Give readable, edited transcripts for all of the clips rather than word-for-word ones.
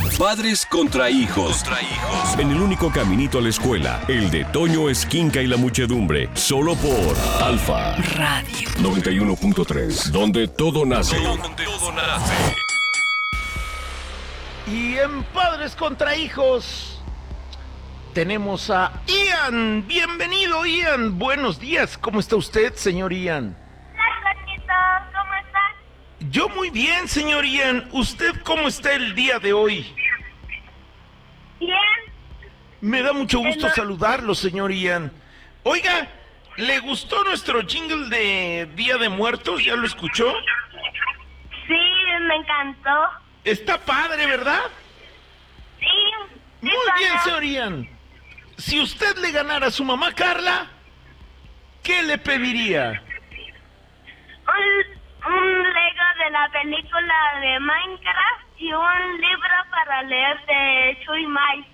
Padres contra hijos. En el único caminito a la escuela, el de Toño Esquinca y la muchedumbre. Solo por Alfa Radio 91.3, donde todo nace. Y en Padres contra Hijos tenemos a Ian. Bienvenido, Ian. Buenos días. ¿Cómo está usted, señor Ian? Hola, Cochito. ¿Cómo estás? Yo muy bien, señor Ian. ¿Usted cómo está el día de hoy? Bien. Me da mucho gusto saludarlo, señor Ian. Oiga, ¿le gustó nuestro jingle de Día de Muertos? ¿Ya lo escuchó? Sí, me encantó. Está padre, ¿verdad? Sí. Muy bien, señor Ian. Si usted le ganara a su mamá Carla, ¿qué le pediría? Un Lego de la película de Minecraft y un libro para leer de Chuy Mai.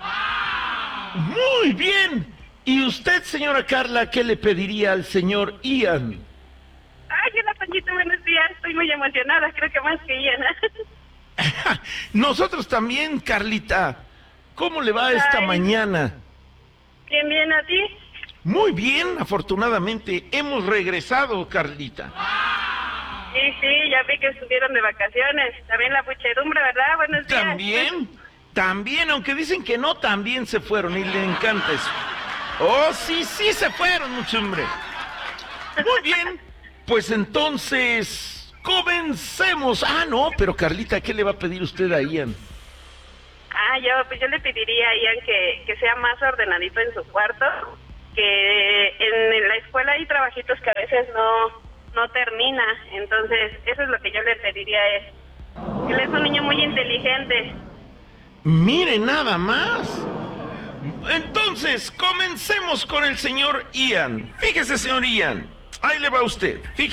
Muy bien. ¿Y usted, señora Carla, qué le pediría al señor Ian? Ay, hola, Panchito, buenos días. Estoy muy emocionada, creo que más que llena. Nosotros también, Carlita. ¿Cómo le va esta mañana? Bien, bien, ¿a ti? Muy bien, afortunadamente. Hemos regresado, Carlita. Sí, ya vi que estuvieron de vacaciones. También la muchedumbre, ¿verdad? Buenos días. También, aunque dicen que no, también se fueron y le encanta eso. Oh, sí se fueron, muchedumbre. Muy bien, pues entonces, comencemos. Ah, no, pero Carlita, ¿qué le va a pedir usted a Ian? Yo le pediría a Ian que sea más ordenadito en su cuarto, que en la escuela hay trabajitos que a veces no termina, entonces eso es lo que yo le pediría a él. Él es un niño muy inteligente. Mire, nada más. Entonces, comencemos con el señor Ian. Fíjese, señor Ian, ahí le va usted. Fíjese.